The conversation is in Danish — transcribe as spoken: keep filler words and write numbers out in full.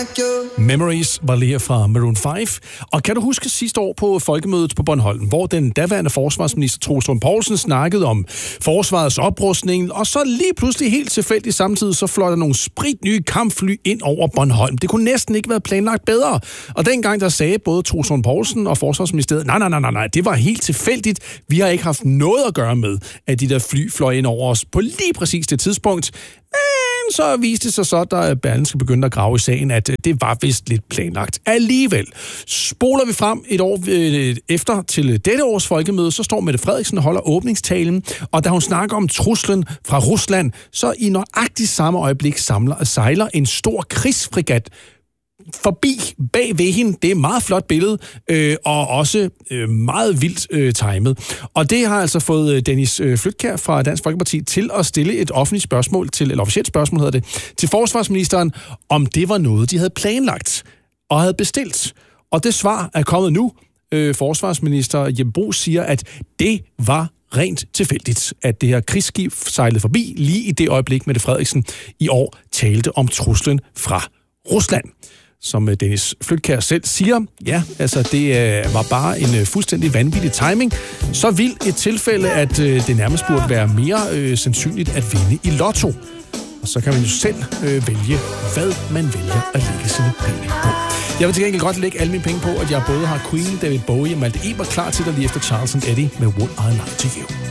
Memories var lige fra Maroon fem. Og kan du huske sidste år på Folkemødet på Bornholm, hvor den daværende forsvarsminister Troels Lund Poulsen snakkede om forsvarets oprustning, og så lige pludselig helt tilfældigt samtidig, så fløj der nogle spritnye kampfly ind over Bornholm. Det kunne næsten ikke være planlagt bedre. Og dengang der sagde både Troels Lund Poulsen og forsvarsministeriet, nej, nej, nej, nej, nej, det var helt tilfældigt. Vi har ikke haft noget at gøre med, at de der fly fløj ind over os på lige præcis det tidspunkt. Men så viste det sig så, da Berlingske begyndte at grave i sagen, at det var vist lidt planlagt. Alligevel spoler vi frem et år øh, efter til dette års folkemøde, så står Mette Frederiksen og holder åbningstalen, og da hun snakker om truslen fra Rusland, så i nøjagtigt samme øjeblik samler, sejler en stor krigsfregat forbi bag ved hende. Det er et meget flot billede, øh, og også øh, meget vildt øh, timet. Og det har altså fået Dennis øh, Flydtkjær fra Dansk Folkeparti til at stille et offentligt spørgsmål, til, eller officielt spørgsmål hedder det, til forsvarsministeren, om det var noget, de havde planlagt og havde bestilt. Og det svar er kommet nu. Øh, forsvarsminister Jeppe Bruus siger, at det var rent tilfældigt, at det her krigsskib sejlede forbi lige i det øjeblik, Mette Frederiksen i år talte om truslen fra Rusland. Som Dennis Flydtkjær selv siger, ja, altså det øh, var bare en øh, fuldstændig vanvittig timing. Så vild et tilfælde, at øh, det nærmest burde være mere øh, sandsynligt at vinde i lotto. Og så kan man jo selv øh, vælge, hvad man vælger at lægge sine penge på. Jeg vil til gengæld godt lægge alle mine penge på, at jeg både har Queen, David Bowie og Malte Ebert klar til dig lige efter Charles and Eddie med Would I Lie to You.